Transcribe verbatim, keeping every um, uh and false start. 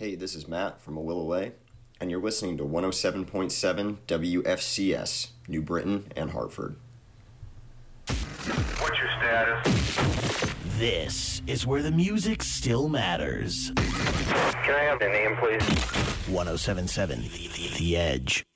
Hey, this is Matt from A Will Away, and you're listening to one oh seven point seven W F C S, New Britain and Hartford. What's your status? This is where the music still matters. Can I have the name, please? one oh seven point seven The Edge.